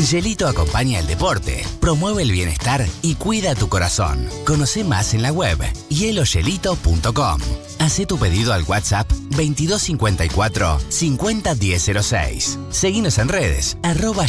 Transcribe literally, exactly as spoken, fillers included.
Hielito acompaña el deporte, promueve el bienestar y cuida tu corazón. Conoce más en la web hielo hielito punto com. Hacé tu pedido al WhatsApp veintidós cincuenta y cuatro cincuenta diez cero seis. Seguinos en redes, arroba